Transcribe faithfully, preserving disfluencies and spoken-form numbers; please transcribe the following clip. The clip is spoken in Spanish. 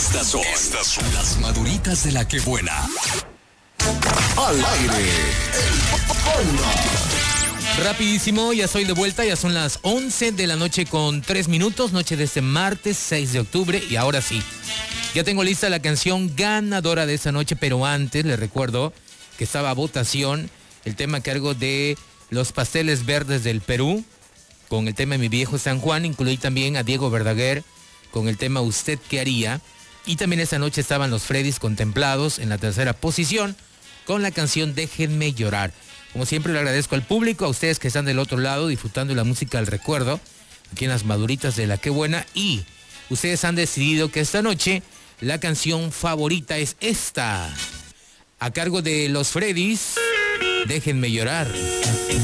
Estas son, Estas son las maduritas de la que buena. Al aire, el Panda. Rapidísimo, ya soy de vuelta, ya son las once de la noche con tres minutos, noche de este martes seis de octubre, y ahora sí, ya tengo lista la canción ganadora de esta noche, pero antes les recuerdo que estaba a votación el tema a cargo de los pasteles verdes del Perú, con el tema Mi Viejo San Juan. Incluí también a Diego Verdaguer con el tema Usted Qué Haría, y también esta noche estaban los Freddys Contemplados en la tercera posición con la canción Déjenme Llorar. Como siempre le agradezco al público, a ustedes que están del otro lado disfrutando de la música del recuerdo, aquí en las maduritas de la que buena, y ustedes han decidido que esta noche la canción favorita es esta, a cargo de los Freddys, Déjenme Llorar.